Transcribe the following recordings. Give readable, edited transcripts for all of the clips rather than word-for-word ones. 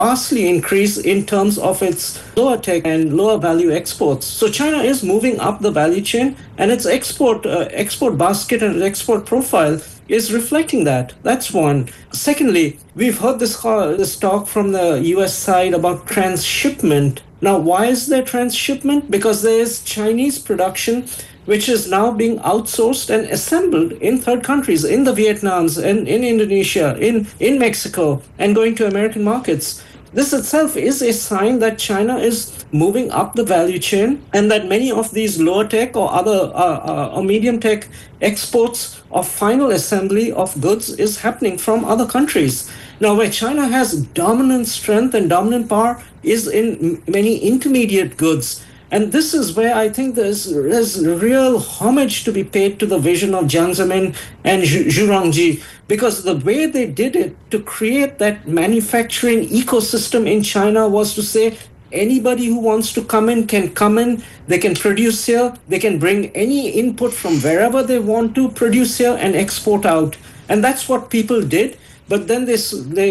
vastly increase in terms of its lower tech and lower value exports. So China is moving up the value chain, and its export basket and export profile is reflecting that. That's one. Secondly, we've heard this talk from the US side about transshipment. Now, why is there transshipment? Because there is Chinese production which is now being outsourced and assembled in third countries, in the Vietnams, in Indonesia, in Mexico, and going to American markets. This itself is a sign that China is moving up the value chain, and that many of these lower tech or other or medium tech exports of final assembly of goods is happening from other countries. Now, where China has dominant strength and dominant power is in many intermediate goods. And this is where I think there's real homage to be paid to the vision of Jiang Zemin and Zhu Rongji, because the way they did it to create that manufacturing ecosystem in China was to say, anybody who wants to come in can come in, they can produce here, they can bring any input from wherever they want to produce here and export out. And that's what people did. But then the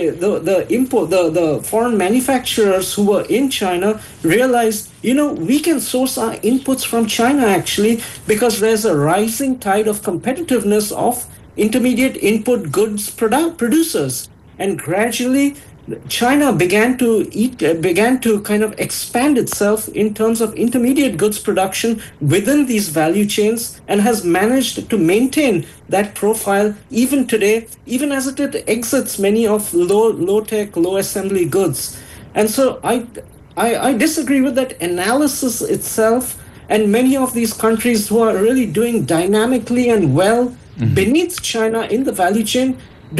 foreign manufacturers who were in China realized, we can source our inputs from China actually, because there's a rising tide of competitiveness of intermediate input goods producers. And gradually, China began to kind of expand itself in terms of intermediate goods production within these value chains, and has managed to maintain that profile even today, even as it exits many of low tech, low assembly goods. And so I disagree with that analysis itself. And many of these countries who are really doing dynamically and well beneath China in the value chain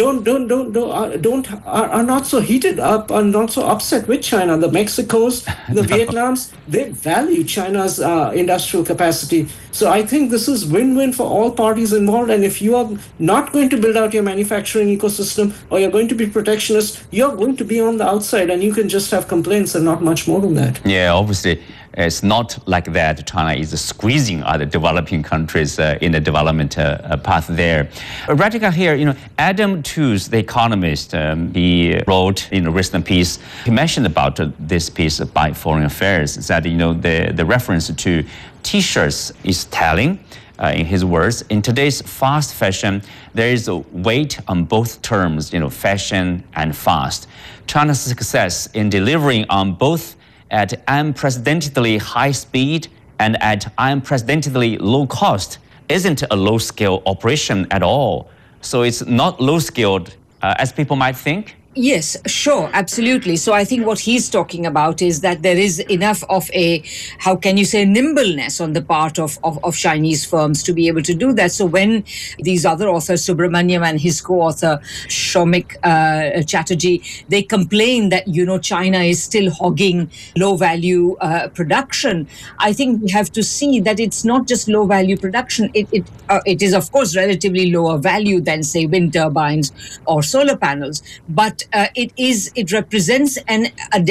are not so heated up, are not so upset with China. The Mexicos, the Vietnams, they value China's industrial capacity. So I think this is win-win for all parties involved. And if you are not going to build out your manufacturing ecosystem, or you're going to be protectionist, you're going to be on the outside, and you can just have complaints and not much more than that. Yeah, obviously. It's not like that. China is squeezing other developing countries in the development path there. Radhika here, Adam Tooze, the economist, he wrote in a recent piece, he mentioned about this piece by Foreign Affairs, that, the reference to T-shirts is telling. In his words, in today's fast fashion, there is a weight on both terms, fashion and fast. China's success in delivering on both at unprecedentedly high speed and at unprecedentedly low cost isn't a low-scale operation at all. So it's not low-skilled as people might think. Yes, sure, absolutely. So I think what he's talking about is that there is enough of a, how can you say, nimbleness on the part of Chinese firms to be able to do that. So when these other authors, Subramaniam and his co-author, Shomik Chatterjee, they complain that, China is still hogging low-value production, I think we have to see that it's not just low-value production. It is, of course, relatively lower value than, say, wind turbines or solar panels, but it represents an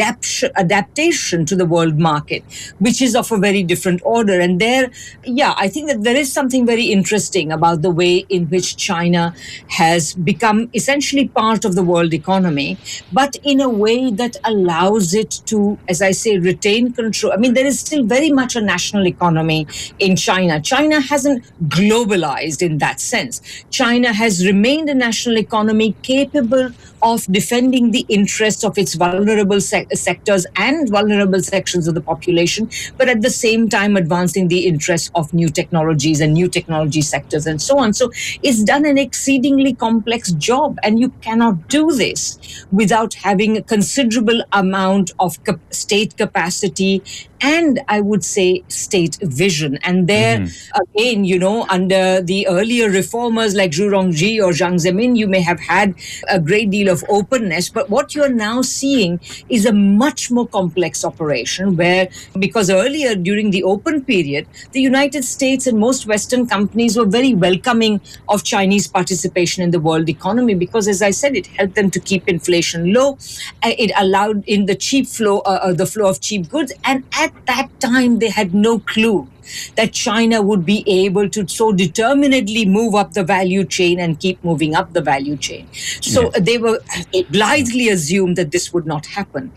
adaptation to the world market, which is of a very different order. And I think that there is something very interesting about the way in which China has become essentially part of the world economy, but in a way that allows it to, as I say, retain control. I mean, there is still very much a national economy in China. China hasn't globalized in that sense. China has remained a national economy capable of defending the interests of its vulnerable sectors and vulnerable sections of the population, but at the same time advancing the interests of new technologies and new technology sectors and so on. So it's done an exceedingly complex job, and you cannot do this without having a considerable amount of state capacity and, I would say, state vision. And there, again, under the earlier reformers like Zhu Rongji or Jiang Zemin, you may have had a great deal of openness, but what you're now seeing is a much more complex operation where, because earlier during the open period, the United States and most Western companies were very welcoming of Chinese participation in the world economy because, as I said, it helped them to keep inflation low. It allowed in the flow of cheap goods. And at that time, they had no clue that China would be able to so determinedly move up the value chain and keep moving up the value chain. So they were blithely assumed that this would not happen.